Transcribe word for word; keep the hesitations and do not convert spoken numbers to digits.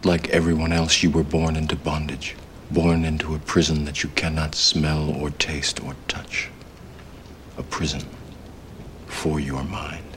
Like everyone else, you were born into bondage. Born into a prison that you cannot smell or taste or touch. A prison for your mind.